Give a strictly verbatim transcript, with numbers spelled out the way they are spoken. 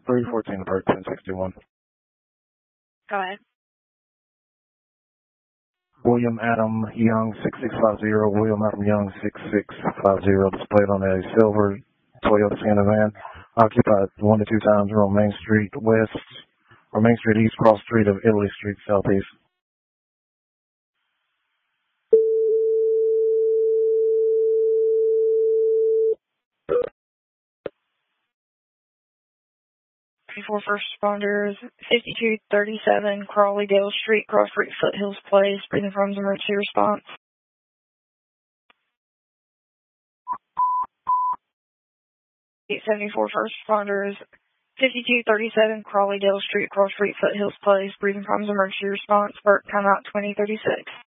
three fourteen to Burt, ten sixty-one. Go ahead. William Adam Young, six six five zero. William Adam Young, six six five zero. Displayed on a silver Toyota Sienna van. Occupied one to two times on Main Street West, or Main Street East, cross street of Italy Street Southeast. Four first responders, fifty-two thirty-seven Crawley Dale Street, Cross Street, Foothills Place, breathing from emergency response. eight seventy-four first responders, fifty-two thirty-seven Crawley Dale Street, Cross Street, Foothills Place, breathing problems, emergency response, Burt, timeout twenty thirty-six.